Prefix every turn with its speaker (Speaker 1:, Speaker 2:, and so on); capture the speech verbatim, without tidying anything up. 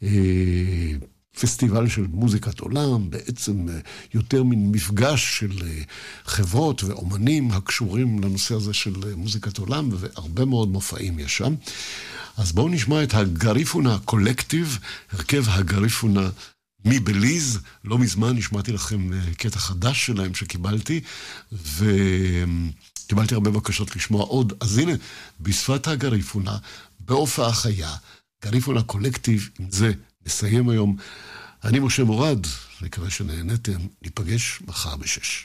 Speaker 1: פסטיבל של מוזיקת עולם, בעצם יותר מן מפגש של חברות ואומנים הקשורים לנושא הזה של מוזיקת עולם, והרבה מאוד מופעים יש שם. אז בואו נשמע את הגריפונה קולקטיב, הרכב הגריפונה מבליז. לא מזמן נשמעתי לכם קטע חדש שלהם שקיבלתי, וקיבלתי הרבה בקשות לשמוע עוד. אז הנה, בשפת הגריפונה, בהופעה חיה, גריפונה קולקטיב, עם זה נסיים היום. אני משה מורד, מקווה שנהנתם, ניפגש מחר בשש.